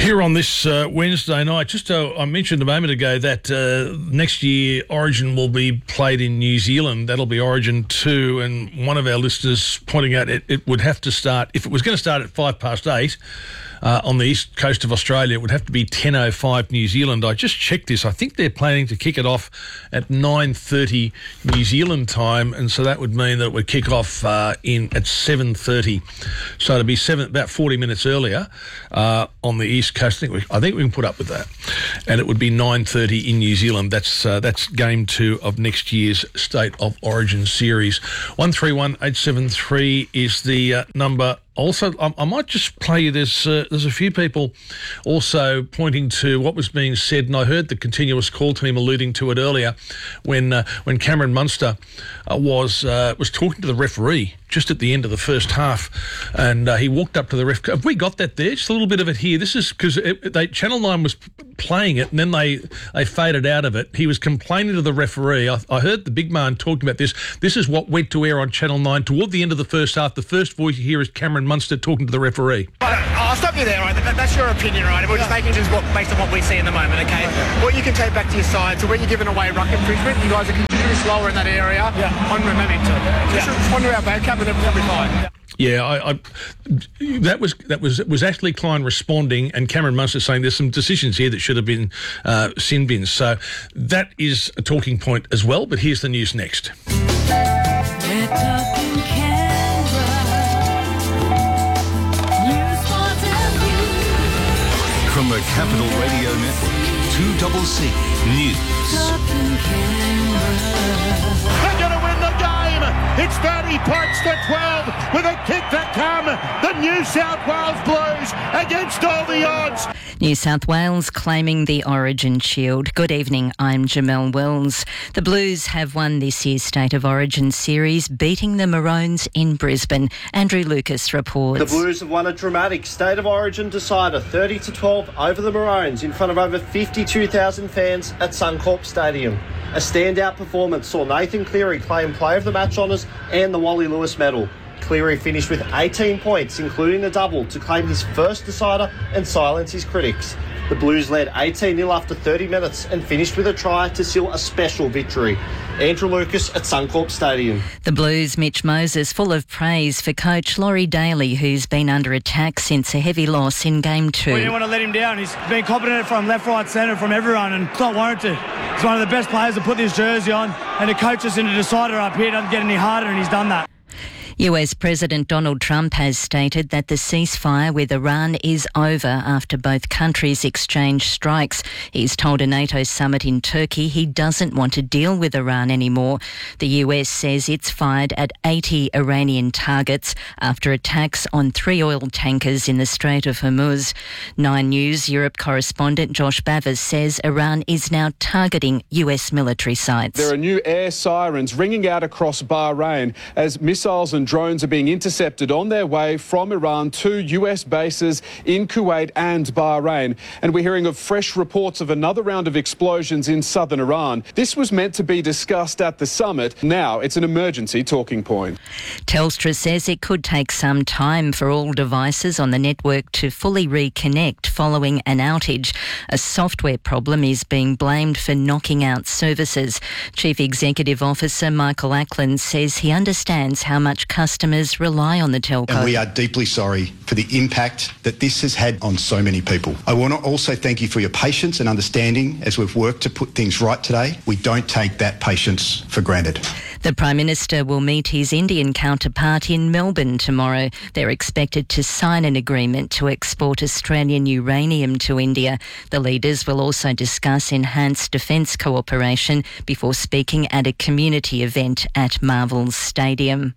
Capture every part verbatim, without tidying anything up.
Here on this uh, Wednesday night, just uh, I mentioned a moment ago that uh, next year Origin will be played in New Zealand. That'll be Origin two, and one of our listeners pointing out it, it would have to start, if it was going to start at five past eight uh, on the east coast of Australia, it would have to be ten oh five New Zealand. I just checked this. I think they're planning to kick it off at nine thirty New Zealand time, and so that would mean that it would kick off uh, in at seven thirty. So it'd be seven, about forty minutes earlier uh, on the east coast. I think we, I think we can put up with that, and it would be nine thirty in New Zealand. That's uh, that's game two of next year's State of Origin series. One three one eight seven three is the uh, number. Also, I, I might just play you. There's uh, there's a few people also pointing to what was being said, and I heard the continuous call team alluding to it earlier when uh, when Cameron Munster uh, was uh, was talking to the referee just at the end of the first half, and uh, he walked up to the ref. Have we got that there? Just a little bit of it here. This is because they Channel nine was playing it, and then they they faded out of it. He was complaining to the referee. I, I heard the big man talking about this. This is what went to air on Channel nine toward the end of the first half. The first voice you hear is Cameron Munster talking to the referee. I'll stop you there, right? That, that's your opinion, right? We're just making just what, based on what we see in the moment, okay? okay? What you can take back to your side, so when you're giving away ruck infringement, you guys are continually slower in that area yeah. on momentum. Just yeah. respond to our back cap and everything will be fine. Yeah, I, I, that was that was was Ashley Klein responding, and Cameron Munster saying there's some decisions here that should have been uh, sin bins. So that is a talking point as well. But here's the news next. From the Capital Radio Network, two C C News. They're going to win the game. It's thirty points to twelve with a kick to come. The New South Wales Blues against all the odds. New South Wales claiming the Origin Shield. Good evening, I'm Jamelle Wells. The Blues have won this year's State of Origin series, beating the Maroons in Brisbane. Andrew Lucas reports. The Blues have won a dramatic State of Origin decider, thirty to twelve over the Maroons in front of over fifty-two thousand fans at Suncorp Stadium. A standout performance saw Nathan Cleary claim Player of the Match honours and the Wally Lewis medal. Cleary finished with eighteen points, including a double, to claim his first decider and silence his critics. The Blues led eighteen nil after thirty minutes and finished with a try to seal a special victory. Andrew Lucas at Suncorp Stadium. The Blues' Mitch Moses full of praise for coach Laurie Daly, who's been under attack since a heavy loss in game two. We didn't want to let him down. He's been competent from left, right, centre, from everyone, and it's not warranted. He's one of the best players to put this jersey on, and to coach us in a decider up here doesn't get any harder, and he's done that. U S President Donald Trump has stated that the ceasefire with Iran is over after both countries exchanged strikes. He's told a NATO summit in Turkey he doesn't want to deal with Iran anymore. The U S says it's fired at eighty Iranian targets after attacks on three oil tankers in the Strait of Hormuz. Nine News Europe correspondent Josh Bavers says Iran is now targeting U S military sites. There are new air sirens ringing out across Bahrain as missiles and drones are being intercepted on their way from Iran to U S bases in Kuwait and Bahrain. And we're hearing of fresh reports of another round of explosions in southern Iran. This was meant to be discussed at the summit. Now it's an emergency talking point. Telstra says it could take some time for all devices on the network to fully reconnect following an outage. A software problem is being blamed for knocking out services. Chief Executive Officer Michael Ackland says he understands how much customers rely on the telco. And we are deeply sorry for the impact that this has had on so many people. I want to also thank you for your patience and understanding as we've worked to put things right today. We don't take that patience for granted. The Prime Minister will meet his Indian counterpart in Melbourne tomorrow. They're expected to sign an agreement to export Australian uranium to India. The leaders will also discuss enhanced defence cooperation before speaking at a community event at Marvel Stadium.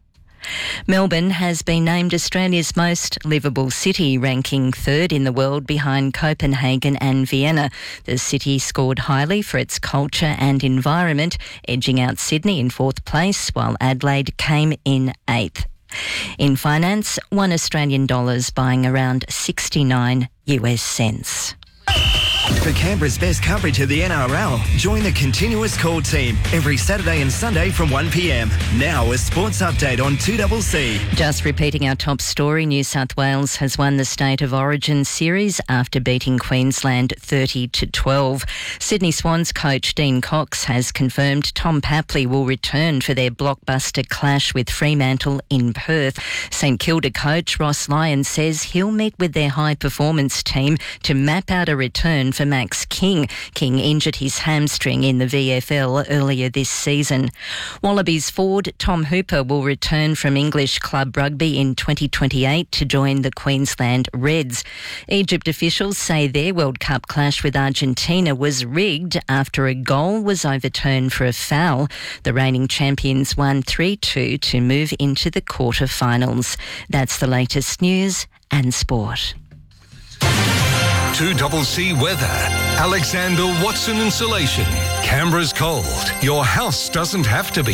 Melbourne has been named Australia's most livable city, ranking third in the world behind Copenhagen and Vienna. The city scored highly for its culture and environment, edging out Sydney in fourth place, while Adelaide came in eighth. In finance, one Australian dollar is buying around sixty-nine U S cents. For Canberra's best coverage of the N R L, join the Continuous Call team every Saturday and Sunday from one p m. Now a sports update on two C C. Just repeating our top story, New South Wales has won the State of Origin series after beating Queensland thirty to twelve. Sydney Swans coach Dean Cox has confirmed Tom Papley will return for their blockbuster clash with Fremantle in Perth. St Kilda coach Ross Lyon says he'll meet with their high performance team to map out a return for Max King. King injured his hamstring in the V F L earlier this season. Wallabies forward Tom Hooper will return from English club rugby in twenty twenty-eight to join the Queensland Reds. Egypt officials say their World Cup clash with Argentina was rigged after a goal was overturned for a foul. The reigning champions won three two to move into the quarter-finals. That's the latest news and sport. two C C weather. Alexander Watson Insulation. Canberra's cold. Your house doesn't have to be.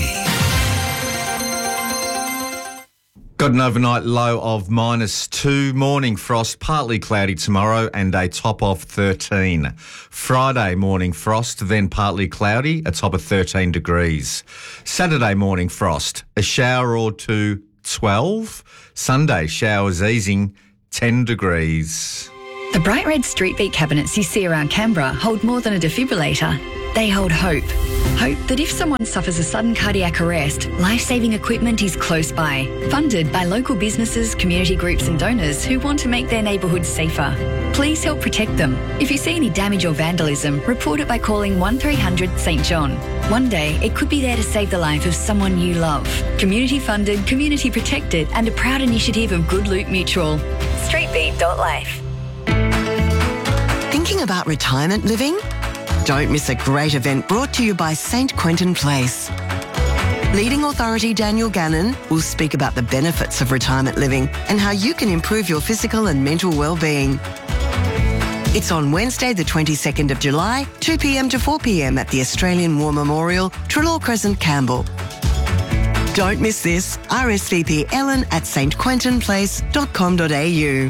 Got an overnight low of minus two. Morning frost, partly cloudy tomorrow and a top of thirteen. Friday morning frost, then partly cloudy, a top of thirteen degrees. Saturday morning frost, a shower or two, twelve. Sunday showers easing, ten degrees. The bright red street beat cabinets you see around Canberra hold more than a defibrillator. They hold hope. Hope that if someone suffers a sudden cardiac arrest, life-saving equipment is close by. Funded by local businesses, community groups and donors who want to make their neighbourhoods safer. Please help protect them. If you see any damage or vandalism, report it by calling one three hundred St John. One day, it could be there to save the life of someone you love. Community funded, community protected and a proud initiative of Good Loot Mutual. streetbeat dot life. Thinking about retirement living? Don't miss a great event brought to you by Saint Quentin Place. Leading authority Daniel Gannon will speak about the benefits of retirement living and how you can improve your physical and mental well-being. It's on Wednesday the twenty-second of July, two p m to four p m at the Australian War Memorial, Trelaw Crescent, Campbell. Don't miss this. R S V P Ellen at s t quentin place dot com dot a u.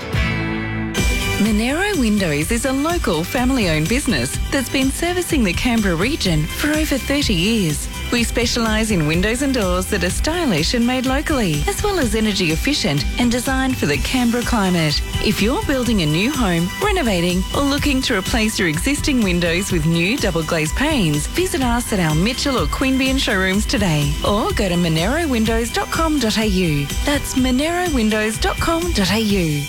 Monero Windows is a local family-owned business that's been servicing the Canberra region for over thirty years. We specialise in windows and doors that are stylish and made locally, as well as energy efficient and designed for the Canberra climate. If you're building a new home, renovating or looking to replace your existing windows with new double glazed panes, visit us at our Mitchell or Queanbeyan showrooms today or go to monero windows dot com dot a u. That's monero windows dot com dot a u.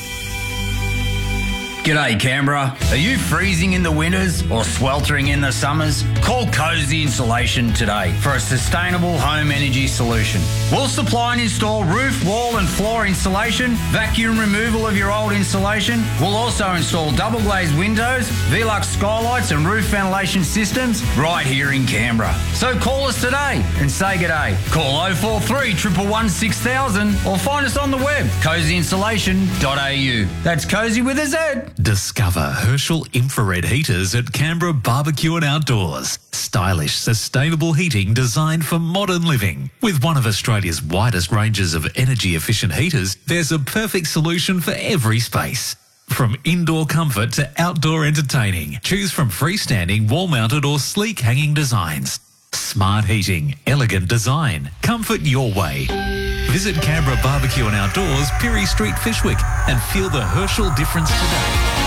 G'day Canberra. Are you freezing in the winters or sweltering in the summers? Call Cozy Insulation today for a sustainable home energy solution. We'll supply and install roof, wall and floor insulation, vacuum removal of your old insulation. We'll also install double glazed windows, Velux skylights and roof ventilation systems right here in Canberra. So call us today and say g'day. Call oh four three, one one one, six thousand or find us on the web, cozy insulation dot a u. That's cozy with a Z. Discover Herschel infrared heaters at Canberra Barbecue and Outdoors. Stylish, sustainable heating designed for modern living. With one of Australia's widest ranges of energy-efficient heaters, there's a perfect solution for every space. From indoor comfort to outdoor entertaining, choose from freestanding, wall-mounted or sleek hanging designs. Smart heating, elegant design, comfort your way. Visit Canberra Barbecue and Outdoors, Pirie Street, Fishwick, and feel the Herschel difference today.